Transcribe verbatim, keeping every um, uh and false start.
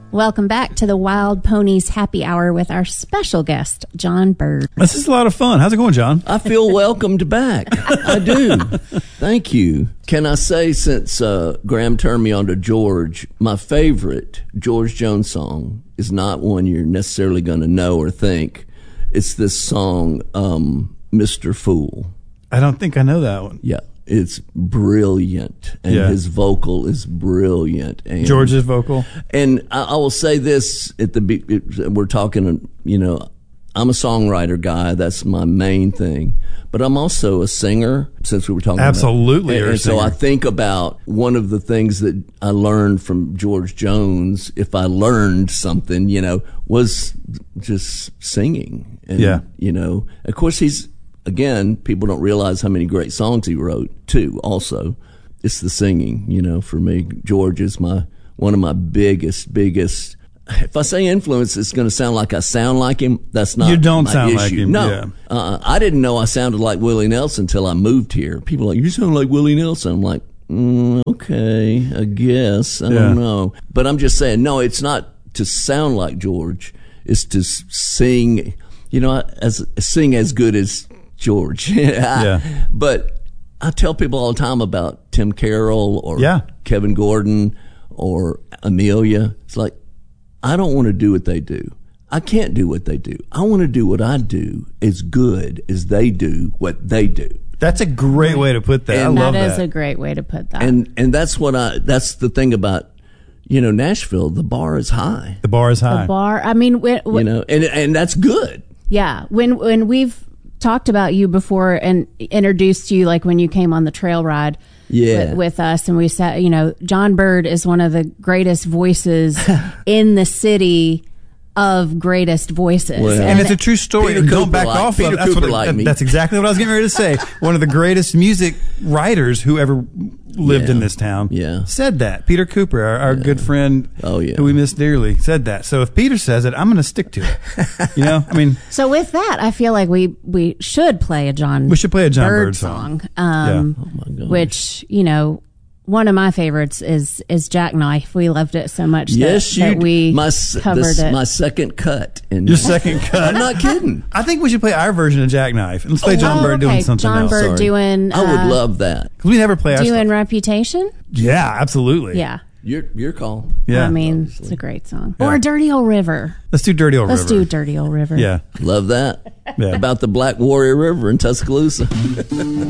Welcome back to the Wild Ponies Happy Hour with our special guest, John Bird. This is a lot of fun. How's it going, John? I feel welcomed back. I do. Thank you. Can I say, since uh, Graham turned me on to George, my favorite George Jones song is not one you're necessarily going to know or think. It's this song, um, Mister Fool. I don't think I know that one. Yeah. It's brilliant, and yeah. his vocal is brilliant. And, George's vocal. And I, I will say this at the it, we're talking. You know, I'm a songwriter guy. That's my main thing. But I'm also a singer. Since we were talking, absolutely, about, and, and so I think about one of the things that I learned from George Jones. If I learned something, you know, was just singing. And, yeah. You know, of course he's. Again, people don't realize how many great songs he wrote, too, also. It's the singing, you know, for me. George is my one of my biggest, biggest... If I say influence, it's going to sound like I sound like him. That's not You don't my sound issue. like him, No. yeah. Uh, I didn't know I sounded like Willie Nelson until I moved here. People are like, you sound like Willie Nelson. I'm like, mm, okay, I guess. I yeah. don't know. But I'm just saying, no, it's not to sound like George. It's to sing, you know, as sing as good as... George. yeah. But I tell people all the time about Tim Carroll or yeah. Kevin Gordon or Amelia. It's like, I don't want to do what they do. I can't do what they do. I want to do what I do as good as they do what they do. That's a great way to put that. And I love that. That is a great way to put that. And and that's what I, that's the thing about, you know, Nashville. The bar is high. The bar is high. The bar, I mean, when, when, you know, and and that's good. Yeah. When, when we've talked about you before and introduced you, like when you came on the trail ride yeah. with, with us, and we said, you know, John Bird is one of the greatest voices in the city of greatest voices. Well, and it's a true story. Peter And don't Cooper back like, off Peter of that's Cooper what, like that, me. That's exactly what I was getting ready to say. One of the greatest music writers who ever lived yeah. in this town yeah. said that. Peter Cooper, our, our yeah. good friend oh, yeah. who we miss dearly, said that. So if Peter says it, I'm going to stick to it. You know, I mean. So with that, I feel like we, we should play a John We should play a John Bird, Bird song. song um, yeah. oh, my gosh. which, you know, one of my favorites is is Jackknife. We loved it so much yes, that, that we my, covered this, it. My second cut. In Your second cut. I'm not kidding. I think we should play our version of Jackknife. Let's play Oh, John Bird okay. doing something John else. Bird Sorry. doing. I would uh, love that. Because we never play our doing stuff. Reputation. Yeah, absolutely. Yeah. Your your call. Yeah. I mean, Obviously. it's a great song. Yeah. Or Dirty Old River. Let's do Dirty Old Let's River. do Dirty Old River. Yeah. Love that. Yeah. About the Black Warrior River in Tuscaloosa.